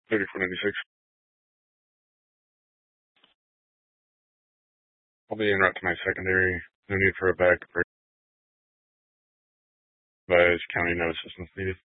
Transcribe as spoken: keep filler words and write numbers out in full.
thirty-four ninety-six. I'll be en route to my secondary. No need for a back. Advised county no assistance needed.